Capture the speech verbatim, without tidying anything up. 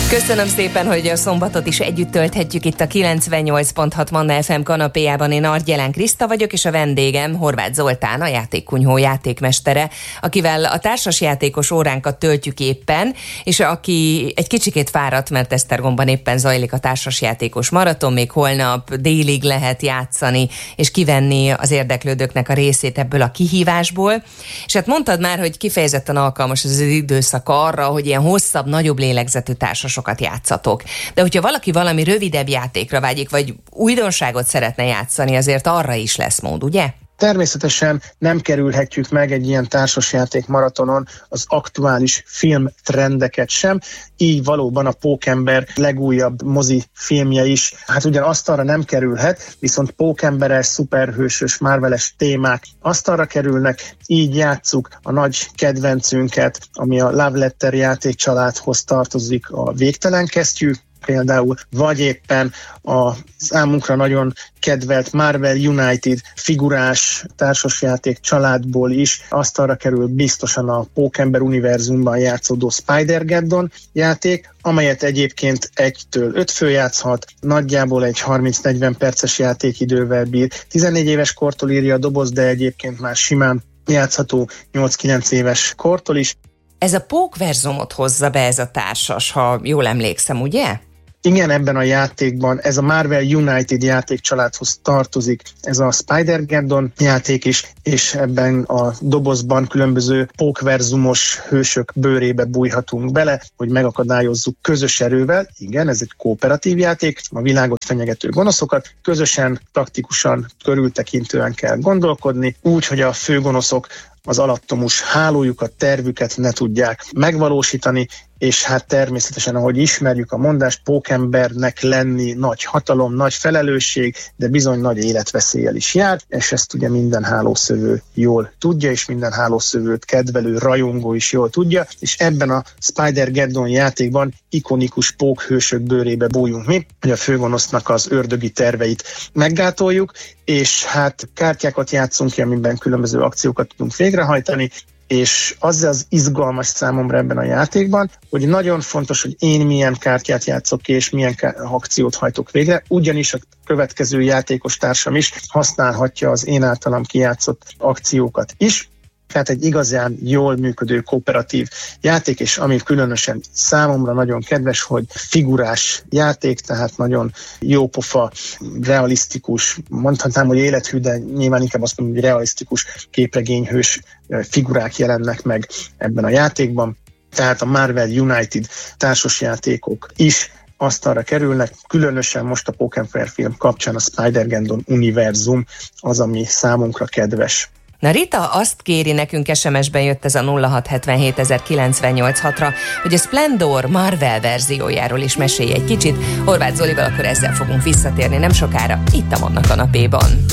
Köszönöm szépen, hogy a szombatot is együtt tölthetjük itt a kilencvennyolc pont hat Manna ef em kanapéjában. Én Argyelán Kriszta vagyok, és a vendégem Horváth Zoltán, a Játékkunyhó játékmestere, akivel a társasjátékos óránkat töltjük éppen, és aki egy kicsikét fáradt, mert Esztergomban éppen zajlik a társasjátékos maraton, még holnap délig lehet játszani, és kivenni az érdeklődőknek a részét ebből a kihívásból. És hát mondtad már, hogy kifejezetten alkalmas ez az időszak arra, hogy ilyen hosszabb, nagyobb lélegzetű társas sokat játszatok. De hogyha valaki valami rövidebb játékra vágyik, vagy újdonságot szeretne játszani, azért arra is lesz mód, ugye? Természetesen nem kerülhetjük meg egy ilyen társasjáték maratonon az aktuális filmtrendeket sem, így valóban a Pókember legújabb mozi filmje is, hát ugyan asztalra nem kerülhet, viszont pókemberes, szuperhősös, marveles témák asztalra kerülnek, így játsszuk a nagy kedvencünket, ami a Love Letter játékcsaládhoz tartozik, a Végtelen kesztyű, például, vagy éppen a számunkra nagyon kedvelt Marvel United figurás társasjáték családból is asztalra kerül biztosan a Pókember univerzumban játszódó Spider-Geddon játék, amelyet egyébként egytől öt fő játszhat, nagyjából egy harminc-negyven perces játékidővel bír. tizennégy éves kortól írja a doboz, de egyébként már simán játszható nyolc-kilenc éves kortól is. Ez a pókverzumot hozza be ez a társas, ha jól emlékszem, ugye? Igen, ebben a játékban ez a Marvel United játékcsaládhoz tartozik, ez a Spider-Geddon játék is, és ebben a dobozban különböző pókverzumos hősök bőrébe bújhatunk bele, hogy megakadályozzuk közös erővel. Igen, ez egy kooperatív játék, a világot fenyegető gonoszokat közösen, taktikusan, körültekintően kell gondolkodni, úgy, hogy a főgonoszok az alattomos hálójukat, tervüket ne tudják megvalósítani, és hát természetesen, ahogy ismerjük a mondást, pókembernek lenni nagy hatalom, nagy felelősség, de bizony nagy életveszéllyel is jár, és ezt ugye minden hálószövő jól tudja, és minden hálószövőt kedvelő rajongó is jól tudja, és ebben a Spider-Geddon játékban ikonikus pókhősök bőrébe bújunk mi, hogy a főgonosznak az ördögi terveit meggátoljuk, és hát kártyákat játszunk ki, amiben különböző akciókat tudunk végrehajtani, és az az izgalmas számomra ebben a játékban, hogy nagyon fontos, hogy én milyen kártyát játszok ki, és milyen akciót hajtok végre, ugyanis a következő játékos társam is használhatja az én általam kijátszott akciókat is. Tehát egy igazán jól működő kooperatív játék, és ami különösen számomra nagyon kedves, hogy figurás játék, tehát nagyon jópofa, realisztikus, mondhatnám, hogy élethű, de nyilván inkább azt mondom, hogy realisztikus képregényhős figurák jelennek meg ebben a játékban. Tehát a Marvel United társasjátékok is asztalra kerülnek, különösen most a Pókember film kapcsán a Spider-Geddon univerzum az, ami számunkra kedves. Na Rita azt kéri nekünk, es em es-ben jött ez a nulla hat hetvenhét ezerkilencszáznyolcvannyolc hatra, hogy a Splendor Marvel verziójáról is mesélj egy kicsit. Horváth Zolival akkor ezzel fogunk visszatérni nem sokára, itt a Manna kanapéban.